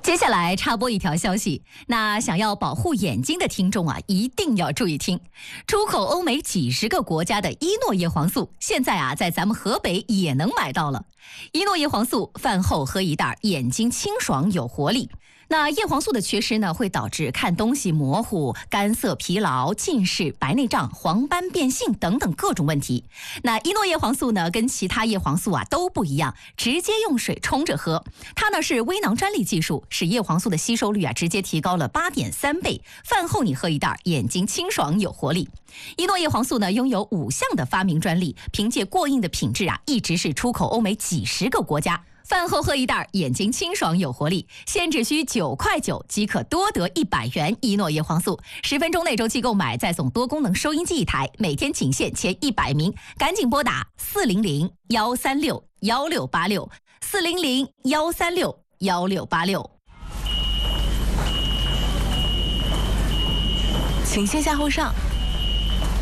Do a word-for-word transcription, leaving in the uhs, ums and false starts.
接下来插播一条消息，那想要保护眼睛的听众啊，一定要注意听。出口欧美几十个国家的伊诺叶黄素，现在啊，在咱们河北也能买到了。伊诺叶黄素饭后喝一袋，眼睛清爽有活力。那叶黄素的缺失呢，会导致看东西模糊、干涩、疲劳、近视、白内障、黄斑变性等等各种问题。那伊诺叶黄素呢，跟其他叶黄素啊都不一样，直接用水冲着喝。它呢是微囊专利技术，使叶黄素的吸收率啊直接提高了八点三倍。饭后你喝一袋，眼睛清爽有活力。伊诺叶黄素呢拥有五项的发明专利，凭借过硬的品质啊，一直是出口欧美几十个国家。饭后喝一袋，眼睛清爽有活力，现只需九块九即可多得一百元伊诺叶黄素。十分钟内周期购买，再送多功能收音机一台，每天仅限前一百名，赶紧拨打四零零幺三六幺六八六四零零幺三六幺六八六。 请先下后上。